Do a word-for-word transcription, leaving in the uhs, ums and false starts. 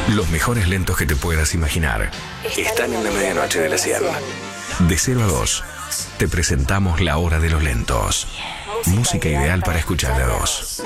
Los mejores lentos que te puedas imaginar están en la medianoche de la cien. De cero a dos, te presentamos La Hora de los Lentos. Música ideal para escuchar de a dos.